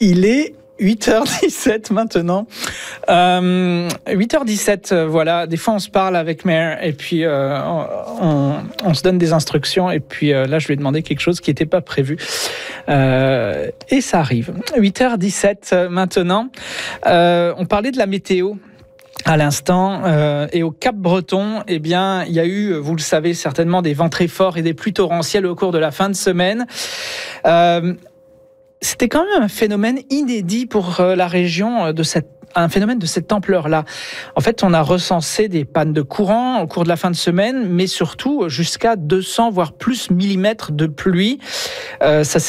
Il est 8h17 maintenant. 8h17, voilà. Des fois, on se parle avec Mare et puis on se donne des instructions. Et puis là, je lui ai demandé quelque chose qui n'était pas prévu. Et ça arrive. 8h17 maintenant. On parlait de la météo à l'instant, et au Cap-Breton, eh bien, il y a eu, vous le savez certainement, des vents très forts et des pluies torrentielles au cours de la fin de semaine. C'était quand même un phénomène inédit pour la région, un phénomène de cette ampleur-là. En fait, on a recensé des pannes de courant au cours de la fin de semaine, mais surtout jusqu'à 200 voire plus millimètres de pluie. Ça